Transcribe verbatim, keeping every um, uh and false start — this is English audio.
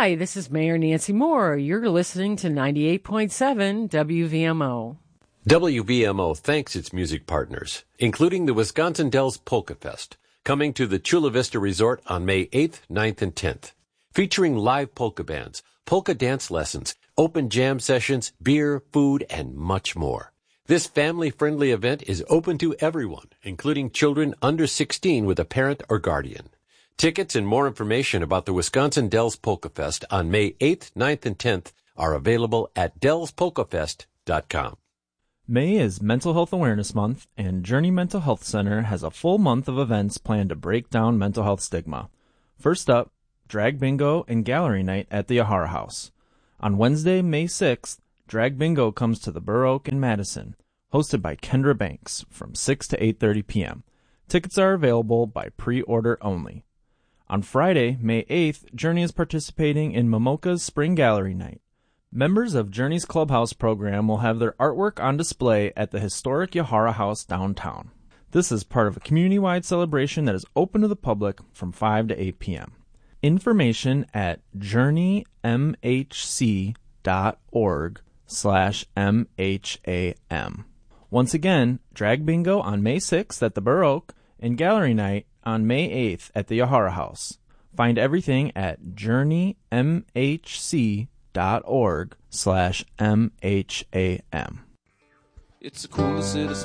Hi, this is Mayor Nancy Moore. You're listening to ninety-eight point seven W V M O. W V M O thanks its music partners, including the Wisconsin Dells Polka Fest, coming to the Chula Vista Resort on May eighth, ninth, and tenth. Featuring live polka bands, polka dance lessons, open jam sessions, beer, food, and much more. This family-friendly event is open to everyone, including children under sixteen with a parent or guardian. Tickets and more information about the Wisconsin Dells Polka Fest on May eighth, ninth, and tenth are available at dells polka fest dot com. May is Mental Health Awareness Month, and Journey Mental Health Center has a full month of events planned to break down mental health stigma. First up, Drag Bingo and Gallery Night at the Yahara House. On Wednesday, May sixth, Drag Bingo comes to the Burr Oak in Madison, hosted by Kendra Banks from six to eight thirty p.m. Tickets are available by pre-order only. On Friday, May eighth, Journey is participating in Momoka's Spring Gallery Night. Members of Journey's Clubhouse program will have their artwork on display at the historic Yahara House downtown. This is part of a community-wide celebration that is open to the public from five to eight p.m. Information at journeymhc dot org slash M H A M. Once again, Drag Bingo on May sixth at the Burr Oak and Gallery Night on May eighth at the Yahara House. Find everything at journeymhc dot org slash M H A M. It's the coolest city